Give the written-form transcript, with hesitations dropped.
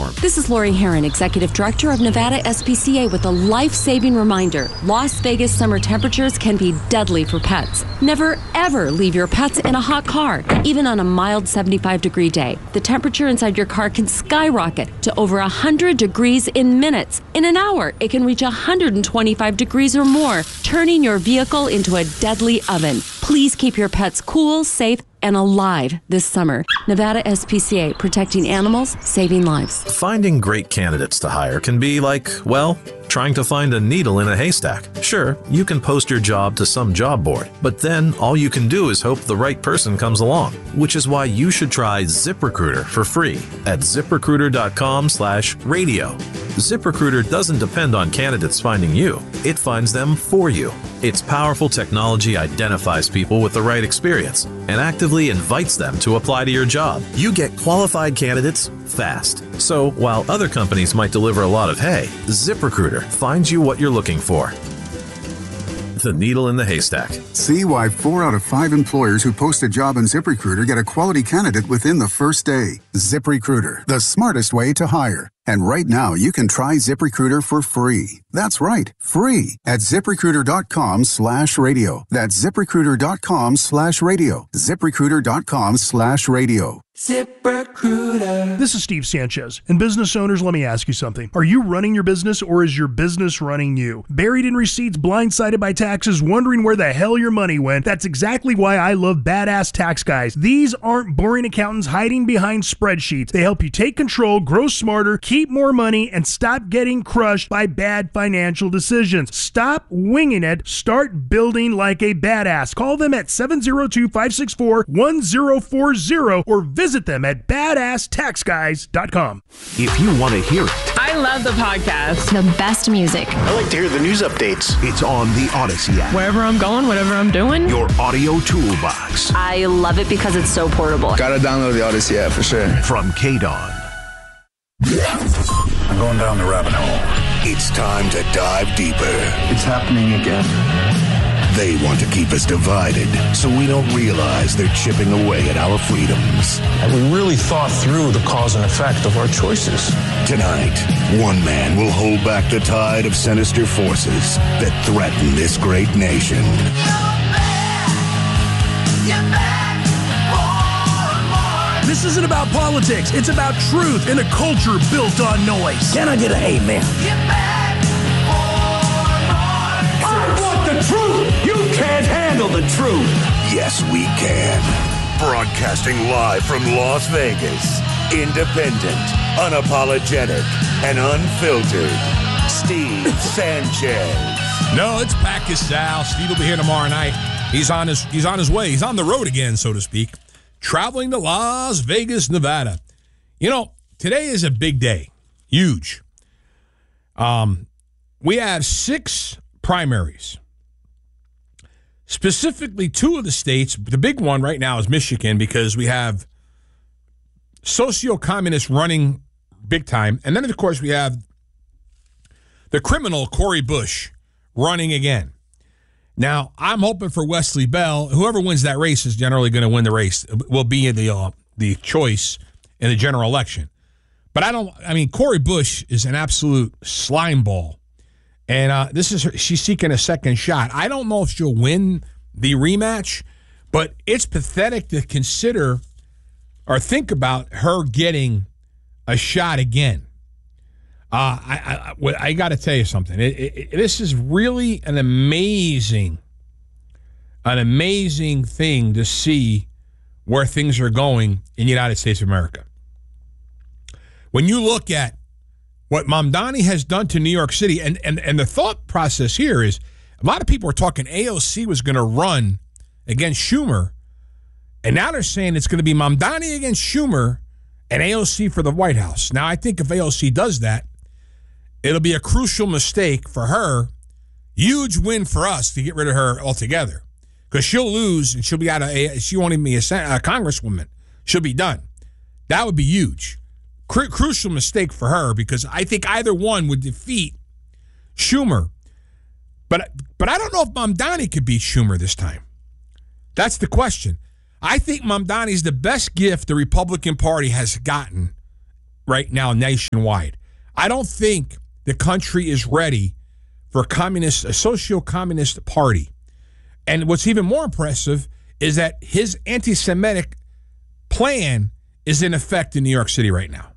storm. This is Lori Herron, Executive Director of Nevada SPCA, with a life-saving reminder. Las Vegas summer temperatures can be deadly for pets. Never, ever leave your pets in a hot car, even on a mild 75-degree day. The temperature inside your car can skyrocket to over 100 degrees in minutes. In an hour, it can reach 125 degrees or more, turning your vehicle into a deadly oven. Please keep your pets cool, safe, and alive this summer. Nevada SPCA, protecting animals, saving lives. Finding great candidates to hire can be like, well, trying to find a needle in a haystack. Sure, you can post your job to some job board, but then all you can do is hope the right person comes along, which is why you should try ZipRecruiter for free at ZipRecruiter.com/radio. ZipRecruiter doesn't depend on candidates finding you. It finds them for you. Its powerful technology identifies people with the right experience and actively invites them to apply to your job. You get qualified candidates fast. So while other companies might deliver a lot of hay, ZipRecruiter finds you what you're looking for. The needle in the haystack. See why 4 out of 5 employers who post a job on ZipRecruiter get a quality candidate within the first day. ZipRecruiter, the smartest way to hire. And right now, you can try ZipRecruiter for free. That's right, free at ZipRecruiter.com/radio. That's ZipRecruiter.com/radio. ZipRecruiter.com/radio. ZipRecruiter. This is Steve Sanchez. And business owners, let me ask you something. Are you running your business, or is your business running you? Buried in receipts, blindsided by taxes, wondering where the hell your money went? That's exactly why I love Badass Tax Guys. These aren't boring accountants hiding behind spreadsheets. They help you take control, grow smarter, keep more money, and stop getting crushed by bad financial decisions. Stop winging it. Start building like a badass. Call them at 702-564-1040 or visit them at BadassTaxGuys.com. If you want to hear it. I love the podcast. The best music. I like to hear the news updates. It's on the Odyssey app. Wherever I'm going, whatever I'm doing. Your audio toolbox. I love it because it's so portable. Gotta download the Odyssey app for sure. From KDON. I'm going down the rabbit hole. It's time to dive deeper. It's happening again. They want to keep us divided so we don't realize they're chipping away at our freedoms. And we really thought through the cause and effect of our choices. Tonight, one man will hold back the tide of sinister forces that threaten this great nation. This isn't about politics. It's about truth in a culture built on noise. Can I get an amen? I want the truth. You can't handle the truth. Yes, we can. Broadcasting live from Las Vegas. Independent, unapologetic, and unfiltered. Steve Sanchez. No, it's Pack Sal. Steve will be here tomorrow night. He's on his way. He's on the road again, so to speak. Traveling to Las Vegas, Nevada. You know, today is a big day. Huge. We have 6 primaries. Specifically, 2 of the states. The big one right now is Michigan, because we have socio-communists running big time. And then, of course, we have the criminal Cori Bush running again. Now, I'm hoping for Wesley Bell. Whoever wins that race is generally going to win the race. Will be in the choice in the general election. But Cori Bush is an absolute slime ball. And she's seeking a second shot. I don't know if she'll win the rematch, but it's pathetic to consider or think about her getting a shot again. I got to tell you something. This is really an amazing thing to see where things are going in the United States of America. When you look at what Mamdani has done to New York City, and the thought process here is, a lot of people are talking AOC was going to run against Schumer, and now they're saying it's going to be Mamdani against Schumer and AOC for the White House. Now, I think if AOC does that, it'll be a crucial mistake for her. Huge win for us to get rid of her altogether, because she'll lose and she'll be she won't even be a congresswoman. She'll be done. That would be huge. Crucial mistake for her, because I think either one would defeat Schumer. But I don't know if Mamdani could beat Schumer this time. That's the question. I think Mamdani is the best gift the Republican Party has gotten right now nationwide. I don't think the country is ready for a socio-communist party. And what's even more impressive is that his anti-Semitic plan is in effect in New York City right now.